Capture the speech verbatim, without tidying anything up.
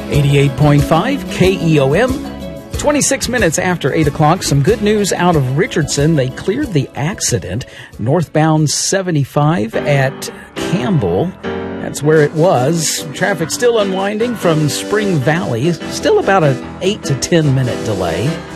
eighty-eight point five K E O M. twenty-six minutes after eight o'clock, some good news out of Richardson. They cleared the accident northbound seventy-five at Campbell. That's where it was. Traffic still unwinding from Spring Valley. Still about an eight to ten minute delay.